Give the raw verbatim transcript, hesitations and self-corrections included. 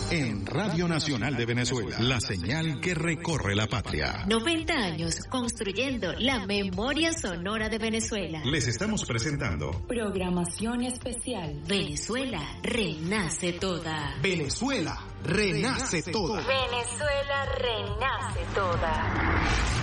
en Radio Nacional de Venezuela, la señal que recorre la patria. noventa años construyendo la memoria sonora de Venezuela. Les estamos presentando programación especial. Venezuela renace toda. Venezuela renace toda. Venezuela renace toda.